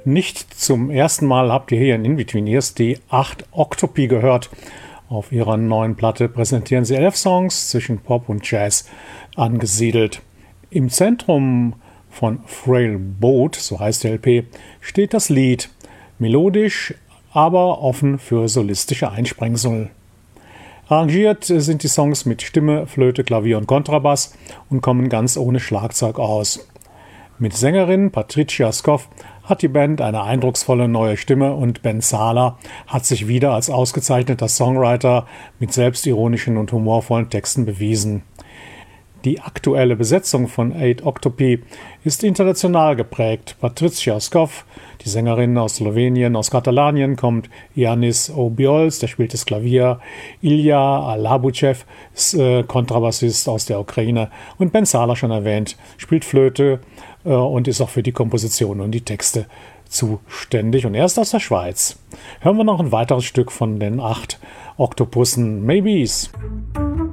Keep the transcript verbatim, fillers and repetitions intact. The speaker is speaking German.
Nicht zum ersten Mal habt ihr hier in In-Between-Ears die acht Octopi gehört. Auf ihrer neuen Platte präsentieren sie elf Songs zwischen Pop und Jazz angesiedelt. Im Zentrum von Frail Boat, so heißt der L P, steht das Lied. Melodisch, aber offen für solistische Einsprengsel. Arrangiert sind die Songs mit Stimme, Flöte, Klavier und Kontrabass und kommen ganz ohne Schlagzeug aus. Mit Sängerin Patricia Scoff hat die Band eine eindrucksvolle neue Stimme und Ben Sala hat sich wieder als ausgezeichneter Songwriter mit selbstironischen und humorvollen Texten bewiesen. Die aktuelle Besetzung von Eight Octopi ist international geprägt. Patricia Scoff, die Sängerin aus Slowenien, aus Katalanien kommt Yanis Obiols, der spielt das Klavier, Ilya Alabuchev ist äh, Kontrabassist aus der Ukraine und Ben Sala, schon erwähnt, spielt Flöte äh, und ist auch für die Komposition und die Texte zuständig und er ist aus der Schweiz. Hören wir noch ein weiteres Stück von den acht Oktopussen, Maybes.